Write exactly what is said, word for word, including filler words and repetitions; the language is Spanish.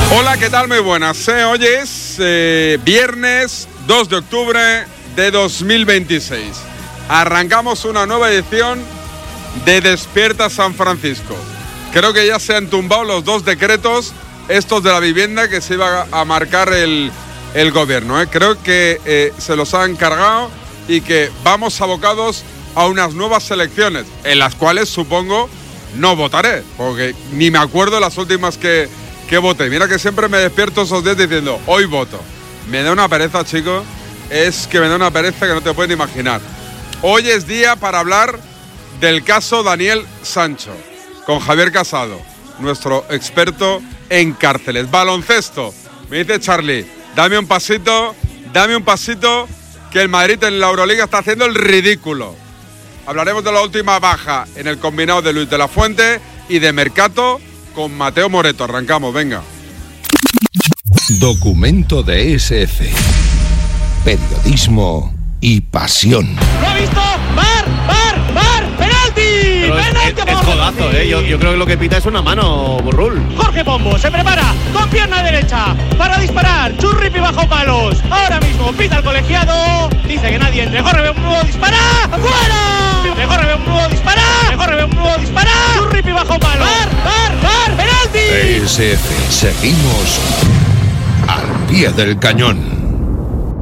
Hola, ¿qué tal? Muy buenas. Eh, hoy es eh, viernes dos de octubre de dos mil veintiséis. Arrancamos una nueva edición de Despierta San Francisco. Creo que ya se han tumbado los dos decretos, estos de la vivienda que se iba a marcar el, el gobierno. ¿eh? Creo que eh, se los han cargado y que vamos abocados a unas nuevas elecciones, en las cuales supongo no votaré, porque ni me acuerdo las últimas que... que vote. Mira que siempre me despierto esos días diciendo, hoy voto. Me da una pereza, chicos. Es que me da una pereza que no te puedes imaginar. Hoy es día para hablar del caso Daniel Sancho, con Javier Casado, nuestro experto en cárceles. Baloncesto. Me dice Charlie, dame un pasito, dame un pasito, que el Madrid en la Euroliga está haciendo el ridículo. Hablaremos de la última baja en el combinado de Luis de la Fuente y de Mercato, con Mateo Moreto. Arrancamos, venga. Documento de E S F. Periodismo y pasión. ¡Lo ha visto! ¡Bar! ¡Bar! ¡Bar! ¡Penalti! Pero ¡Penalti! Es, es, es codazo, ¿eh? Yo, yo creo que lo que pita es una mano, Burrul. Jorge Pombo se prepara con pierna derecha para disparar. Churripi bajo palos. Ahora mismo pita el colegiado. Dice que nadie entre. Jorge ve un nuevo dispara. ¡Fuera! De Jorge ve un nuevo dispara. De Jorge ve un nuevo dispara. Churripi bajo palos. ¡Bar! ¡Bar! ¡Bar! ¡Penalti! E S F. Seguimos al pie del cañón.